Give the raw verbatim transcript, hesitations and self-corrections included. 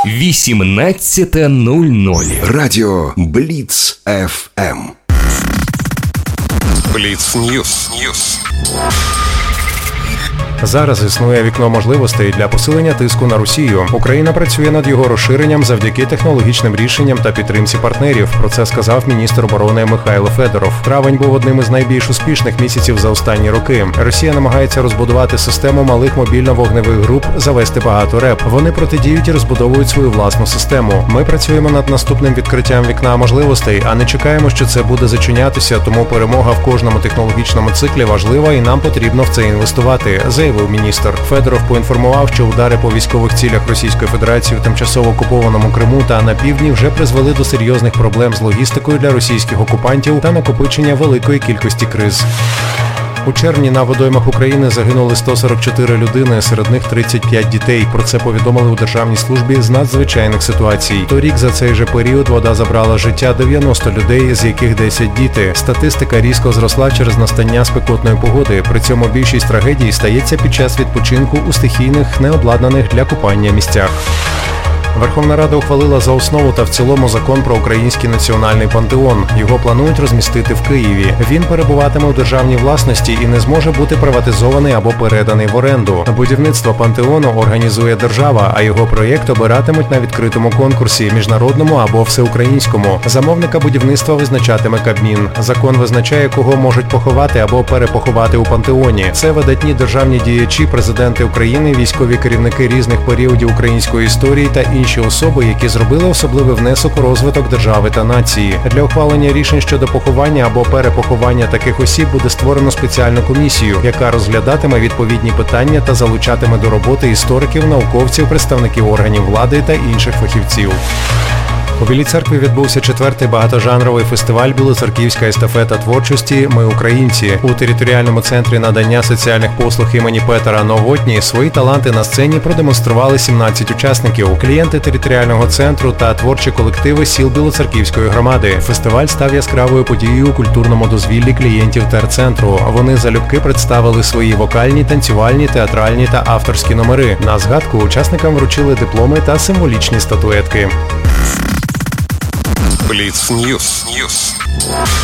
вісімнадцята нуль нуль. Радіо Бліц еф ем. Бліц Ньюс. Зараз існує вікно можливостей для посилення тиску на Росію. Україна працює над його розширенням завдяки технологічним рішенням та підтримці партнерів. Про це сказав міністр оборони Михайло Федоров. Травень був одним із найбільш успішних місяців за останні роки. Росія намагається розбудувати систему малих мобільно-вогневих груп, завести багато РЕП. Вони протидіють і розбудовують свою власну систему. Ми працюємо над наступним відкриттям вікна можливостей, а не чекаємо, що це буде зачинятися, тому перемога в кожному технологічному циклі важлива і нам потрібно в це інвестувати, заявив міністр. Федоров поінформував, що удари по військових цілях Російської Федерації у тимчасово окупованому Криму та на півдні вже призвели до серйозних проблем з логістикою для російських окупантів та накопичення великої кількості криз. У червні на водоймах України загинули сто сорок чотири людини, серед них тридцять п'ять дітей. Про це повідомили у Державній службі з надзвичайних ситуацій. Торік за цей же період вода забрала життя дев'яноста людей, з яких десять діти. Статистика різко зросла через настання спекотної погоди. При цьому більшість трагедій стається під час відпочинку у стихійних, необладнаних для купання місцях. Верховна Рада ухвалила за основу та в цілому закон про Український національний пантеон. Його планують розмістити в Києві. Він перебуватиме у державній власності і не зможе бути приватизований або переданий в оренду. Будівництво пантеону організує держава, а його проєкт обиратимуть на відкритому конкурсі, міжнародному або всеукраїнському. Замовника будівництва визначатиме Кабмін. Закон визначає, кого можуть поховати або перепоховати у пантеоні. Це видатні державні діячі, президенти України, військові керівники різних періодів української історії та інші інші особи, які зробили особливий внесок у розвиток держави та нації. Для ухвалення рішень щодо поховання або перепоховання таких осіб буде створено спеціальну комісію, яка розглядатиме відповідні питання та залучатиме до роботи істориків, науковців, представників органів влади та інших фахівців. У Білій Церкві відбувся четвертий багатожанровий фестиваль «Білоцерківська естафета творчості. Ми українці». У територіальному центрі надання соціальних послуг імені Петера Новотні свої таланти на сцені продемонстрували сімнадцять учасників, клієнти територіального центру та творчі колективи сіл Білоцерківської громади. Фестиваль став яскравою подією у культурному дозвіллі клієнтів терцентру. Вони залюбки представили свої вокальні, танцювальні, театральні та авторські номери. На згадку учасникам вручили дипломи та символічні статуетки. Бліц Ньюс.